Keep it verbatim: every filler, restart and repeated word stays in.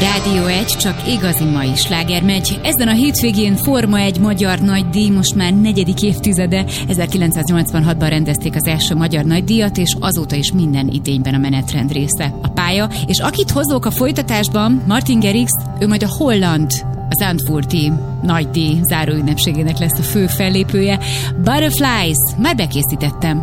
Rádió egy, csak igazi mai sláger megy. Ezen a hétvégén Forma egy magyar nagydíj, most már negyedik évtizede. ezerkilencszáznyolcvanhatban rendezték az első magyar nagydíjat, és azóta is minden idényben a menetrend része. A pálya, és akit hozok a folytatásban, Martin Garrix, ő majd a holland, a Zandvoorti nagydíj záróünnepségének lesz a fő fellépője. Butterflies, már bekészítettem.